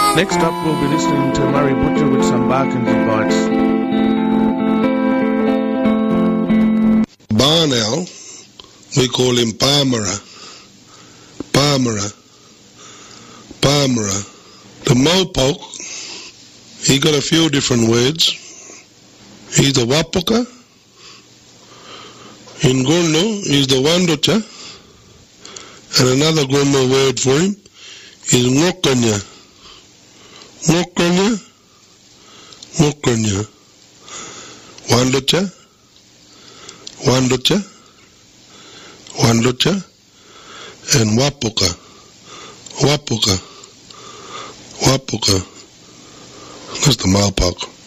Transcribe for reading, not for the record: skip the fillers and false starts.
Next up, we'll be listening to Murray Butcher with some Barkins Bites. Barn owl, we call him Palmera. The mopoke, he got a few different words. He's the Wapuka. In Gurno, he's the Wandocha. And another Gurno word for him is Ngokanya. Wandocha, and Wapuka. That's the Malpak.